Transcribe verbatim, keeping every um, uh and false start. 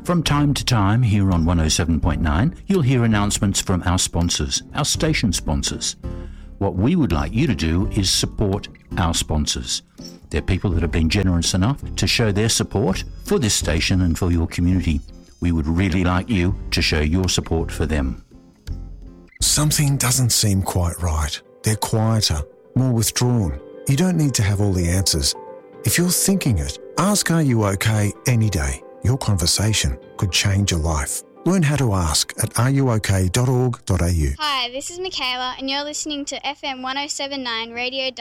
From time to time here on one oh seven point nine, you'll hear announcements from our sponsors, our station sponsors. What we would like you to do is support our sponsors. They're people that have been generous enough to show their support for this station and for your community. We would really like you to show your support for them. Something doesn't seem quite right. They're quieter, more withdrawn. You don't need to have all the answers. If you're thinking it, ask Are You OK any day. Your conversation could change your life. Learn how to ask at are you ok dot org dot a u. Hi, this is Michaela and you're listening to F M one oh seven point nine Radio